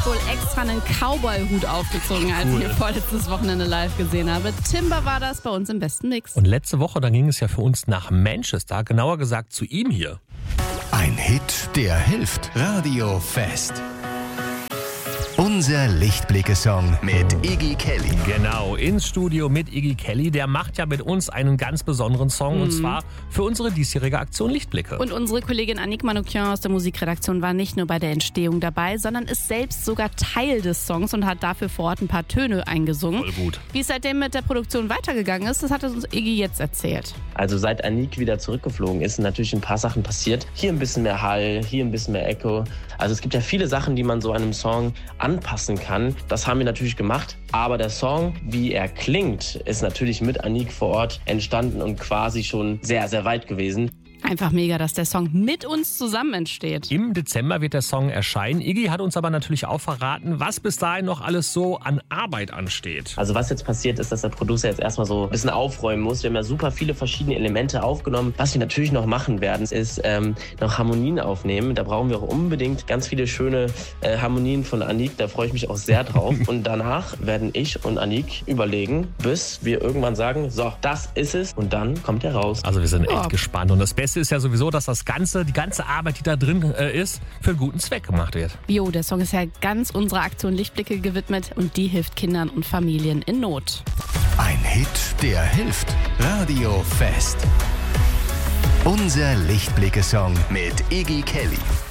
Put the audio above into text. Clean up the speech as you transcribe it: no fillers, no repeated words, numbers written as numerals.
wohl extra einen Cowboy-Hut aufgezogen, als ich ihn vorletztes Wochenende live gesehen habe. Timber war das bei uns im besten Mix. Und letzte Woche, da ging es ja für uns nach Manchester, genauer gesagt zu ihm hier. Ein Hit, der hilft. Radio Fest. Unser Lichtblicke-Song mit Iggy Kelly. Genau, ins Studio mit Iggy Kelly. Der macht ja mit uns einen ganz besonderen Song und zwar für unsere diesjährige Aktion Lichtblicke. Und unsere Kollegin Annick Manoukian aus der Musikredaktion war nicht nur bei der Entstehung dabei, sondern ist selbst sogar Teil des Songs und hat dafür vor Ort ein paar Töne eingesungen. Voll gut. Wie es seitdem mit der Produktion weitergegangen ist, das hat uns Iggy jetzt erzählt. Also seit Annick wieder zurückgeflogen ist, sind natürlich ein paar Sachen passiert. Hier ein bisschen mehr Hall, hier ein bisschen mehr Echo. Also es gibt ja viele Sachen, die man so einem Song anpassen kann. Das haben wir natürlich gemacht. Aber der Song, wie er klingt, ist natürlich mit Annick vor Ort entstanden und quasi schon sehr, sehr weit gewesen. Einfach mega, dass der Song mit uns zusammen entsteht. Im Dezember wird der Song erscheinen. Iggy hat uns aber natürlich auch verraten, was bis dahin noch alles so an Arbeit ansteht. Also was jetzt passiert ist, dass der Producer jetzt erstmal so ein bisschen aufräumen muss. Wir haben ja super viele verschiedene Elemente aufgenommen. Was wir natürlich noch machen werden, ist noch Harmonien aufnehmen. Da brauchen wir auch unbedingt ganz viele schöne Harmonien von Annick. Da freue ich mich auch sehr drauf. Und danach werden ich und Annick überlegen, bis wir irgendwann sagen, so, das ist es. Und dann kommt er raus. Also wir sind echt gespannt. Und das Beste ist ja sowieso, dass die ganze Arbeit, die da drin ist, für einen guten Zweck gemacht wird. Jo, der Song ist ja ganz unserer Aktion Lichtblicke gewidmet und die hilft Kindern und Familien in Not. Ein Hit, der hilft. Radio Fest. Unser Lichtblicke-Song mit Iggy Kelly.